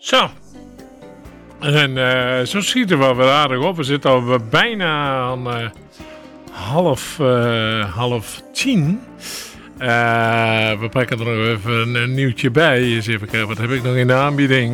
Zo. En zo schiet er wel weer aardig op. We zitten al bijna aan half 10. We pakken er nog even een nieuwtje bij. Eens even kijken, wat heb ik nog in de aanbieding?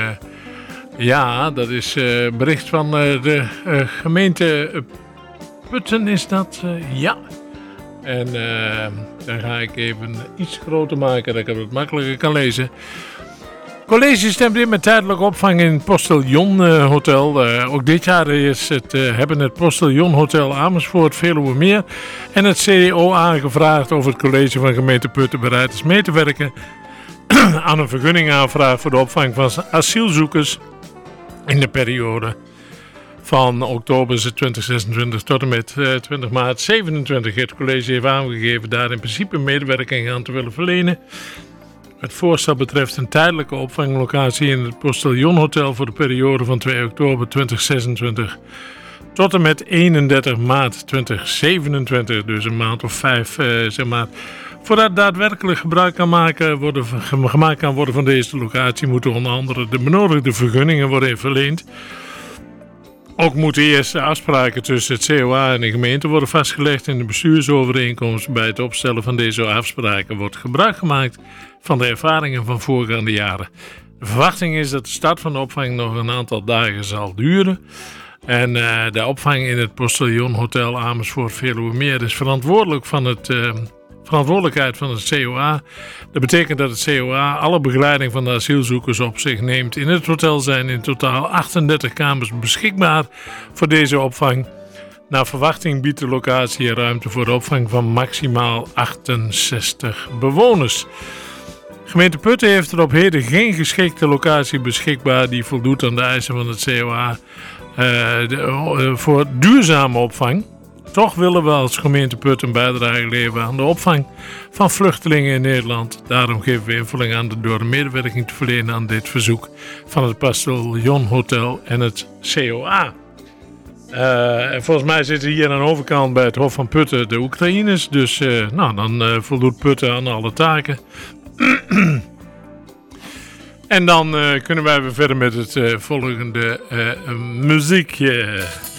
Ja, dat is bericht van de gemeente Putten is dat. Ja. En dan ga ik even iets groter maken, dat ik het makkelijker kan lezen. College stemt in met tijdelijke opvang in het Postillon Hotel. Ook dit jaar hebben het Postillon Hotel Amersfoort, Veluwemeer en het COA gevraagd of het college van gemeente Putten bereid is mee te werken aan een vergunningaanvraag voor de opvang van asielzoekers in de periode van oktober 2026 tot en met 20 maart 27. Het college heeft aangegeven daar in principe medewerking aan te willen verlenen. Het voorstel betreft een tijdelijke opvanglocatie in het Postillon Hotel voor de periode van 2 oktober 2026 tot en met 31 maart 2027, dus een maand of 5, zeg maar. Voordat daadwerkelijk gebruik gemaakt kan worden van deze locatie, moeten onder andere de benodigde vergunningen worden verleend. Ook moeten eerst de afspraken tussen het COA en de gemeente worden vastgelegd in de bestuursovereenkomst. Bij het opstellen van deze afspraken wordt gebruik gemaakt van de ervaringen van voorgaande jaren. De verwachting is dat de start van de opvang nog een aantal dagen zal duren. En de opvang in het Postillon Hotel Amersfoort Veluwemeer is verantwoordelijkheid van het COA. Dat betekent dat het COA alle begeleiding van de asielzoekers op zich neemt. In het hotel zijn in totaal 38 kamers beschikbaar voor deze opvang. Naar verwachting biedt de locatie ruimte voor de opvang van maximaal 68 bewoners. Gemeente Putten heeft er op heden geen geschikte locatie beschikbaar die voldoet aan de eisen van het COA voor duurzame opvang. Toch willen we als gemeente Putten een bijdrage leveren aan de opvang van vluchtelingen in Nederland. Daarom geven we invulling aan door een medewerking te verlenen aan dit verzoek van het Postillon Hotel en het COA. En volgens mij zitten hier aan de overkant bij het Hof van Putten de Oekraïners. Dus dan voldoet Putten aan alle taken. En dan kunnen wij weer verder met het volgende muziekje.